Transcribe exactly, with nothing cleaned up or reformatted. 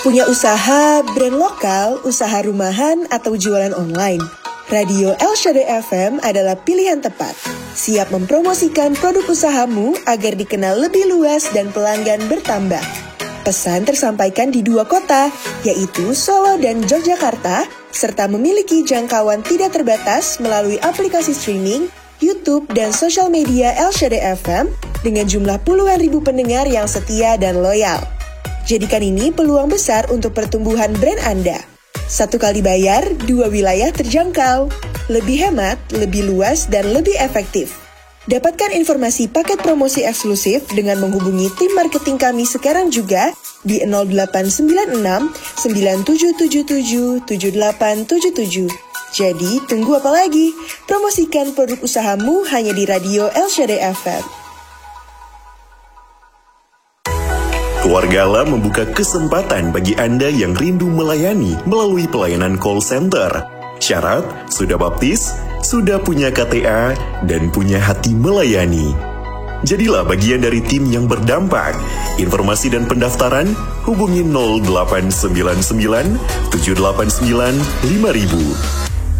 Punya usaha, brand lokal, usaha rumahan, atau jualan online? Radio El Shaddai F M adalah pilihan tepat. Siap mempromosikan produk usahamu agar dikenal lebih luas dan pelanggan bertambah. Pesan tersampaikan di dua kota, yaitu Solo dan Yogyakarta, serta memiliki jangkauan tidak terbatas melalui aplikasi streaming, YouTube, dan sosial media El Shaddai F M dengan jumlah puluhan ribu pendengar yang setia dan loyal. Jadikan ini peluang besar untuk pertumbuhan brand Anda. Satu kali bayar, dua wilayah terjangkau. Lebih hemat, lebih luas, dan lebih efektif. Dapatkan informasi paket promosi eksklusif dengan menghubungi tim marketing kami sekarang juga di nol delapan sembilan enam sembilan tujuh tujuh tujuh tujuh delapan tujuh tujuh. Jadi, tunggu apa lagi? Promosikan produk usahamu hanya di Radio El Shaddai F M. Keluargala membuka kesempatan bagi Anda yang rindu melayani melalui pelayanan call center. Syarat, sudah baptis, sudah punya K T A, dan punya hati melayani. Jadilah bagian dari tim yang berdampak. Informasi dan pendaftaran, hubungi nol delapan sembilan sembilan tujuh delapan sembilan lima ribu.